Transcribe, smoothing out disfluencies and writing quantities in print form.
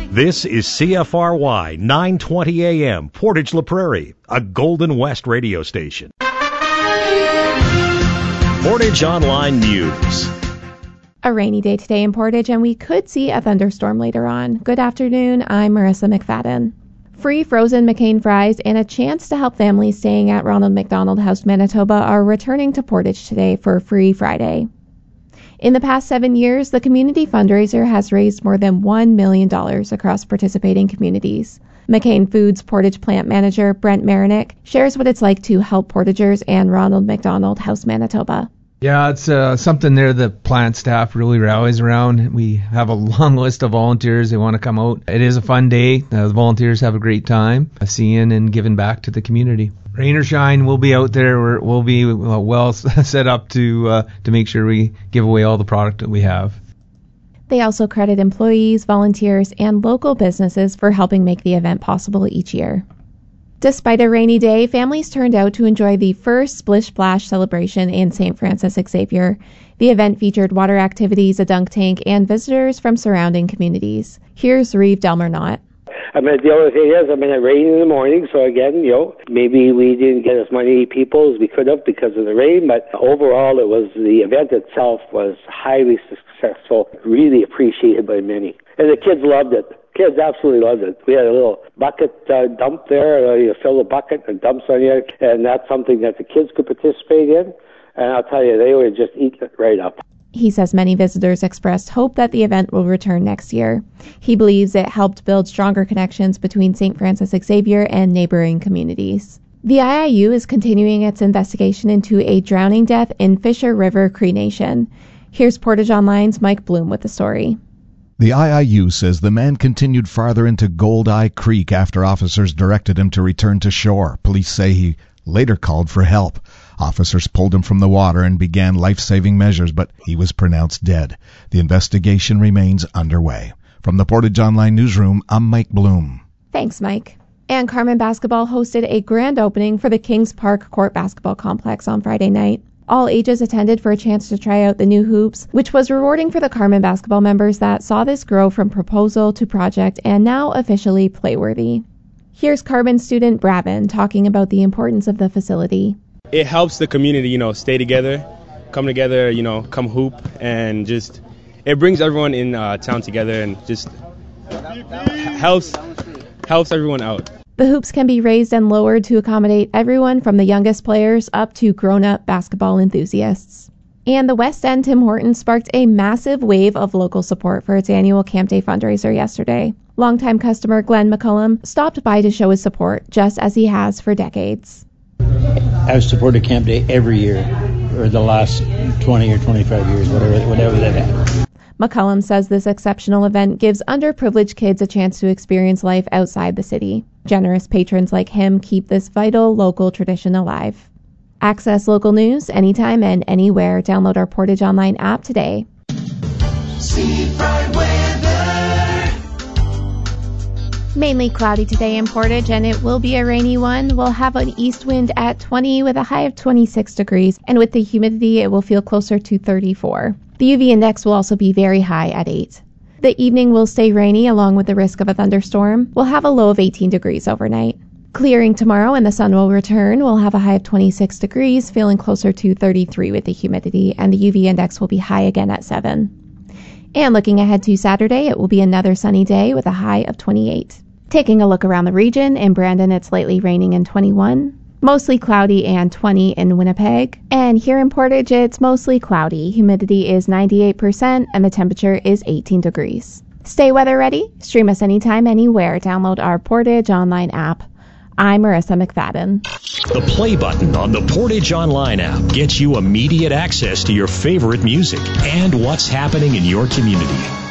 This is CFRY 920 AM, Portage La Prairie, a Golden West radio station. Portage Online News. A rainy day today in Portage, and we could see a thunderstorm later on. Good afternoon, I'm Marissa McFadden. Free frozen McCain fries and a chance to help families staying at Ronald McDonald House, Manitoba are returning to Portage today for Free Friday. In the past 7 years, the community fundraiser has raised more than $1 million across participating communities. McCain Foods Portage plant manager Brent Marinick shares what it's like to help Portagers and Ronald McDonald House, Manitoba. Yeah, it's something there the plant staff really rallies around. We have a long list of volunteers who want to come out. It is a fun day. The volunteers have a great time seeing and giving back to the community. Rain or shine, we'll be out there. We'll be well set up to make sure we give away all the product that we have. They also credit employees, volunteers, and local businesses for helping make the event possible each year. Despite a rainy day, families turned out to enjoy the first Splish Splash celebration in St. Francis Xavier. The event featured water activities, a dunk tank, and visitors from surrounding communities. Here's Reeve Delmer-Knott. The other thing is, it rained in the morning, so again, maybe we didn't get as many people as we could have because of the rain, but overall the event itself was highly successful, really appreciated by many. And the kids loved it. Kids absolutely loved it. We had a little bucket dump there. You fill the bucket and dumps on you, and that's something that the kids could participate in. And I'll tell you, they would just eat it right up. He says many visitors expressed hope that the event will return next year. He believes it helped build stronger connections between St. Francis Xavier and neighboring communities. The IIU is continuing its investigation into a drowning death in Fisher River Cree Nation. Here's Portage Online's Mike Bloom with the story. The IIU says the man continued farther into Goldeye Creek after officers directed him to return to shore. Police say he later called for help. Officers pulled him from the water and began life-saving measures, but he was pronounced dead. The investigation remains underway. From the Portage Online Newsroom, I'm Mike Bloom. Thanks, Mike. And Carman Basketball hosted a grand opening for the Kings Park Court Basketball Complex on Friday night. All ages attended for a chance to try out the new hoops, which was rewarding for the Carman Basketball members that saw this grow from proposal to project and now officially playworthy. Here's Carman student Brabin talking about the importance of the facility. It helps the community, stay together, come together, come hoop, and just it brings everyone in town together and just helps everyone out. The hoops can be raised and lowered to accommodate everyone from the youngest players up to grown-up basketball enthusiasts. And the West End Tim Hortons sparked a massive wave of local support for its annual Camp Day fundraiser yesterday. Longtime customer Glenn McCullum stopped by to show his support, just as he has for decades. I've supported Camp Day every year for the last 20 or 25 years, whatever they've had. McCullum says this exceptional event gives underprivileged kids a chance to experience life outside the city. Generous patrons like him keep this vital local tradition alive. Access local news anytime and anywhere. Download our Portage Online app today. Mainly cloudy today in Portage, and it will be a rainy one. We'll have an east wind at 20 with a high of 26 degrees, and with the humidity, it will feel closer to 34. The UV index will also be very high at 8. The evening will stay rainy along with the risk of a thunderstorm. We'll have a low of 18 degrees overnight. Clearing tomorrow and the sun will return. We'll have a high of 26 degrees, feeling closer to 33 with the humidity, and the UV index will be high again at 7. And looking ahead to Saturday, it will be another sunny day with a high of 28. Taking a look around the region, in Brandon it's lightly raining and 21. Mostly cloudy and 20 in Winnipeg. And here in Portage, it's mostly cloudy. Humidity is 98% and the temperature is 18 degrees. Stay weather ready. Stream us anytime, anywhere. Download our Portage Online app. I'm Marissa McFadden. The play button on the Portage Online app gets you immediate access to your favorite music and what's happening in your community.